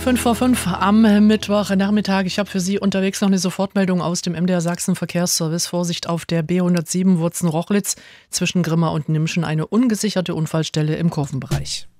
5:05 am Mittwochnachmittag. Ich habe für Sie unterwegs noch eine Sofortmeldung aus dem MDR Sachsen Verkehrsservice. Vorsicht auf der B107 Wurzen-Rochlitz zwischen Grimma und Nimschen. Eine ungesicherte Unfallstelle im Kurvenbereich.